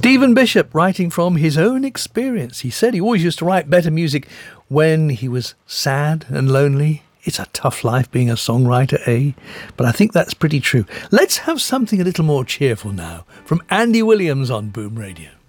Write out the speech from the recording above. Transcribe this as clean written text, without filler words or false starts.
Stephen Bishop, writing from his own experience. He said he always used to write better music when he was sad and lonely. It's a tough life being a songwriter, eh? But I think that's pretty true. Let's have something a little more cheerful now from Andy Williams on Boom Radio.